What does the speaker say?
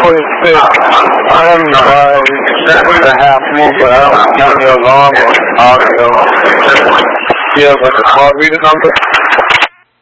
46. I don't know why the half move, but I don't count the alarm or audio. Yeah, but the call reader number.